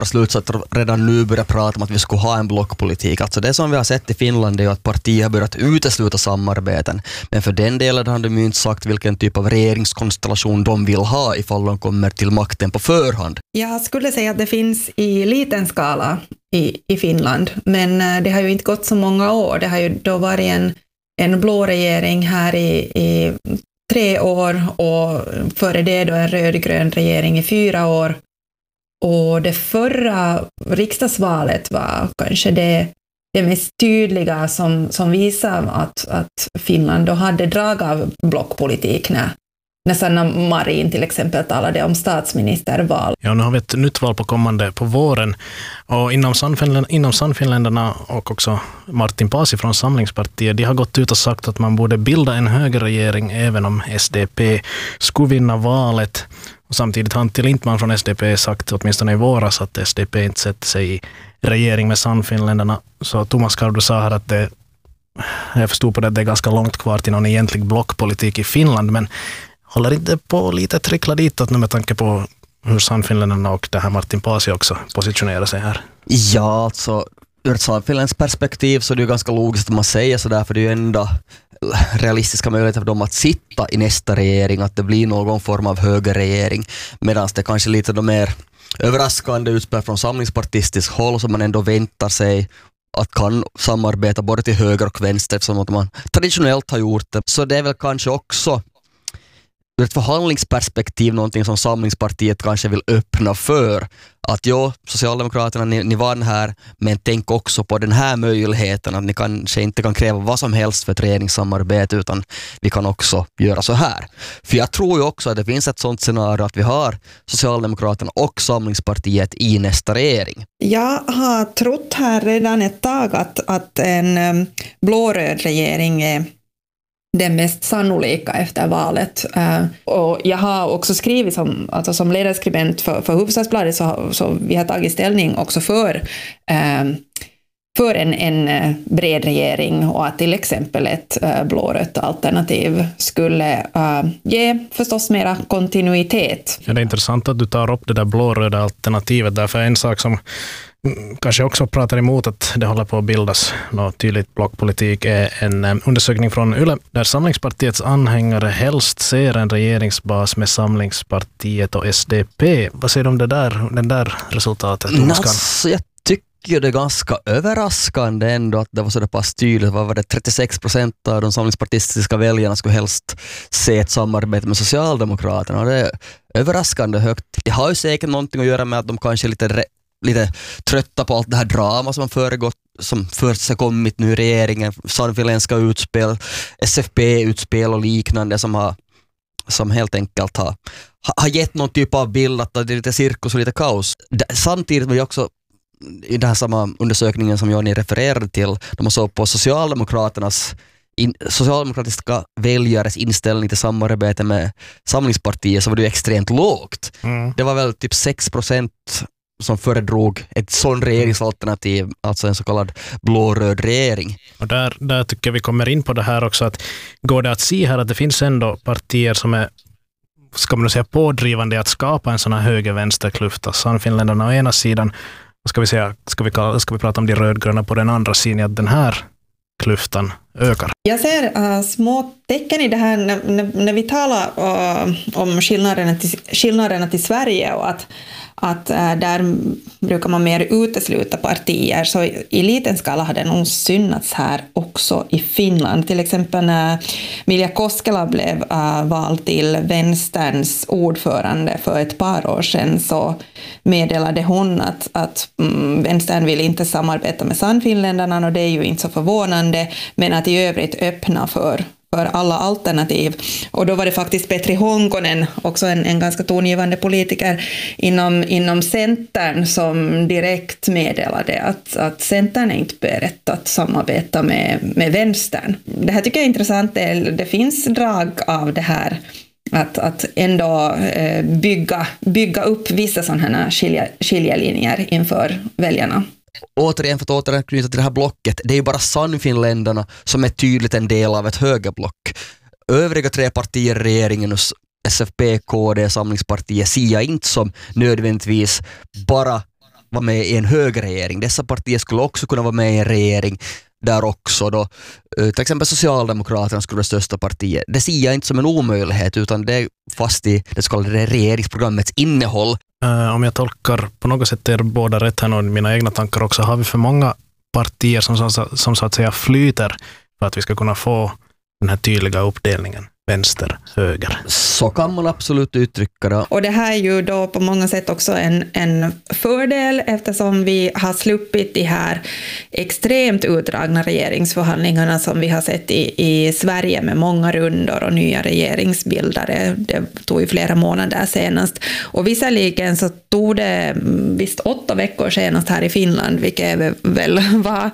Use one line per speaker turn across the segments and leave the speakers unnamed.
slutsatser redan nu börja prata om att vi skulle ha en blockpolitik. Alltså det som vi har sett i Finland är ju att partier har börjat utesluta samarbeten. Men för den delen har de ju inte sagt vilken typ av regeringskonstellation de vill ha ifall de kommer till makten på förhand.
Jag skulle säga att det finns i liten skala i Finland, men det har ju inte gått så många år. Det har ju då varit en blå regering här i 3 år och före det då en rödgrön regering i 4 år. Och det förra riksdagsvalet var kanske det mest tydliga som visar att Finland då hade drag av blockpolitik när Sanna Marin till exempel talade om statsministerval.
Ja, nu har vi ett nytt val på våren och inom Sannfinländarna och också Martin Paasi från Samlingspartiet, de har gått ut och sagt att man borde bilda en högerregering även om SDP skulle vinna valet. Och samtidigt har Antti Lindman från SDP sagt åtminstone i våras att SDP inte sätter sig i regering med Sannfinländarna. Så Thomas Kardu sa här att jag förstod på det att det är ganska långt kvar till någon egentlig blockpolitik i Finland, men håller inte på lite trickla ditåt nu med tanke på hur Sannfinländarna och det här Martin Paasi också positionerar sig här?
Ja, alltså ur ett Sannfinländs perspektiv så är det ju ganska logiskt att man säger sådär, för det är ju enda realistiska möjligheter för dem att sitta i nästa regering, att det blir någon form av högerregering, medan det kanske lite mer överraskande utspel från samlingspartistisk håll som man ändå väntar sig att kan samarbeta både till höger och vänster som att man traditionellt har gjort det. Så det är väl kanske också ur ett förhandlingsperspektiv någonting som Samlingspartiet kanske vill öppna för. Att Socialdemokraterna, ni vann här, men tänk också på den här möjligheten att ni kanske inte kan kräva vad som helst för ett regeringssamarbete, utan vi kan också göra så här. För jag tror ju också att det finns ett sånt scenario att vi har Socialdemokraterna och Samlingspartiet i nästa regering. Jag
har trott här redan ett tag att en blåröd regering är det mest sannolika efter valet. Och jag har också skrivit som ledarskribent för Hufvudstadsbladet så vi har tagit ställning också för en bred regering och att till exempel ett blårött alternativ skulle ge förstås mera kontinuitet.
Ja, det är intressant att du tar upp det där blåröda alternativet, därför en sak som kanske också pratar emot att det håller på att bildas något tydligt blockpolitik är en undersökning från Yle där Samlingspartiets anhängare helst ser en regeringsbas med Samlingspartiet och SDP. Vad säger du om den där resultatet?
Jag tycker det är ganska överraskande ändå att det var så där pass tydligt. Vad var det? 36% av de samlingspartistiska väljarna skulle helst se ett samarbete med Socialdemokraterna, och det är överraskande högt. Det har ju säkert någonting att göra med att de kanske är lite trötta på allt det här drama som föregått, som först har kommit nu i regeringen, sannfinländska utspel, SFP-utspel och liknande som helt enkelt har gett någon typ av bild att det är lite cirkus och lite kaos. Samtidigt var jag också i den här samma undersökningen som jag refererade till, de har såg på socialdemokratiska väljares inställning till samarbete med Samlingspartiet, så var det ju extremt lågt. Det var väl typ 6% som föredrog ett sån regeringsalternativ, alltså en så kallad blå-röd regering. Och
där tycker vi kommer in på det här också, att går det att se här att det finns ändå partier som är, ska man säga, pådrivande att skapa en sån här höger-vänsterklyfta. Sannfinländarna å ena sidan, ska vi prata om de rödgröna på den andra sidan, att den här klyftan ökar.
Jag ser små tecken i det här när vi talar om skillnaderna till Sverige, och att där brukar man mer utesluta partier, så i liten skala har det nog synnats här också i Finland. Till exempel när Milja Koskela blev vald till vänsterns ordförande för ett par år sedan, så meddelade hon att vänstern vill inte samarbeta med Sannfinländarna, och det är ju inte så förvånande, men att i övrigt öppna för alla alternativ. Och då var det faktiskt Petri Honkonen, också en ganska tongivande politiker inom Centern, som direkt meddelade att Centern är inte berett att samarbeta med vänstern. Det här tycker jag är intressant. Det finns drag av det här att ändå bygga upp vissa sådana här skiljelinjer inför väljarna.
Återigen, för att återknyta till det här blocket, det är ju bara Sannfinländarna som är tydligt en del av ett högerblock. Övriga 3 partier i regeringen, SFP, KD, Samlingspartiet, ser jag inte som nödvändigtvis bara vara med i en högerregering. Dessa partier skulle också kunna vara med i en regering där också då till exempel Socialdemokraterna skulle vara det största partiet. Det ser jag inte som en omöjlighet, utan det är fast i det så kallade regeringsprogrammets innehåll.
Om jag tolkar på något sätt er båda rätt här och mina egna tankar också, har vi för många partier som så att säga flyter för att vi ska kunna få den här tydliga uppdelningen vänster, höger?
Så kan man absolut uttrycka det.
Och det här är ju då på många sätt också en fördel, eftersom vi har sluppit de här extremt utdragna regeringsförhandlingarna som vi har sett i Sverige med många rundor och nya regeringsbildare. Det tog ju flera månader senast. Och visserligen så tog det visst 8 veckor senast här i Finland, vilket väl var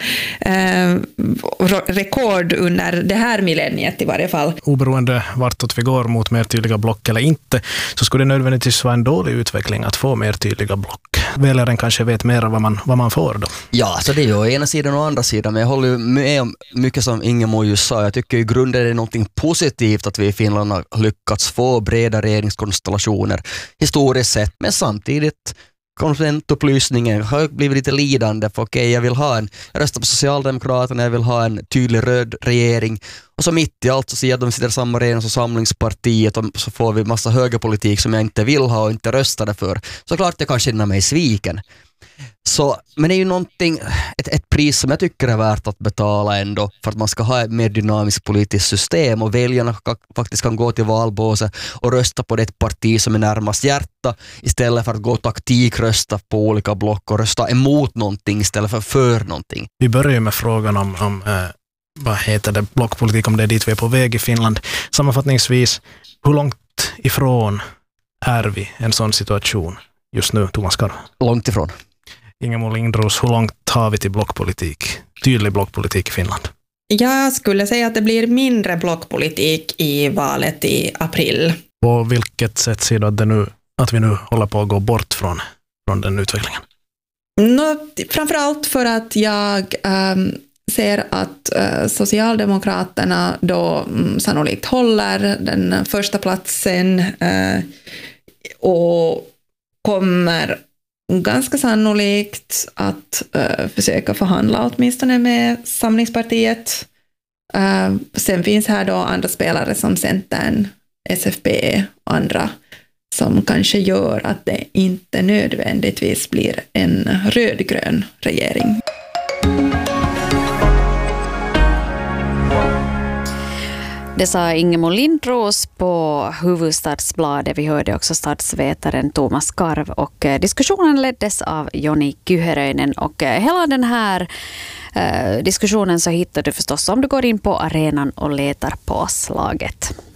rekord under det här millenniet i varje fall.
Oberoende vartåt vi går mot mer tydliga block eller inte, så skulle det nödvändigtvis vara en dålig utveckling att få mer tydliga block. Väljaren kanske vet mer vad man får då.
Ja, så det är ju ena sidan och andra sidan, men jag håller ju med om mycket som Ingemo just sa. Jag tycker i grunden är det någonting positivt att vi i Finland har lyckats få breda regeringskonstellationer historiskt sett, men samtidigt konsumentupplysningen har blivit lite lidande för okej, jag röstar på Socialdemokraterna, jag vill ha en tydlig röd regering, och så mitt i allt så ser jag att de sitter i samma regering som Samlingspartiet, och så får vi massa högerpolitik som jag inte vill ha och inte röstade för. Så klart jag kan känna mig sviken. Men det är ju någonting, ett pris som jag tycker är värt att betala ändå, för att man ska ha ett mer dynamiskt politiskt system och väljarna faktiskt kan gå till valbåset och rösta på det parti som är närmast hjärta, istället för att gå taktikrösta på olika block och rösta emot någonting istället för någonting.
Vi börjar ju med frågan om vad heter det, blockpolitik, om det är dit vi är på väg i Finland. Sammanfattningsvis, hur långt ifrån är vi en sån situation just nu, Thomas Karv?
Långt ifrån.
Ingemo Lindros, hur långt tar vi till blockpolitik? Tydlig blockpolitik i Finland?
Jag skulle säga att det blir mindre blockpolitik i valet i april.
På vilket sätt ser du att vi nu håller på att gå bort från den utvecklingen?
Framförallt för att jag ser att Socialdemokraterna då sannolikt håller den första platsen och kommer ganska sannolikt att försöka förhandla åtminstone med Samlingspartiet. Sen finns här då andra spelare som Centern, SFP och andra som kanske gör att det inte nödvändigtvis blir en rödgrön regering.
Det sa Ingemo Lindros på Hufvudstadsbladet. Vi hörde också statsvetaren Thomas Karv, och diskussionen leddes av Joni Kyhäröinen. Och hela den här diskussionen så hittar du förstås om du går in på arenan och letar på slaget.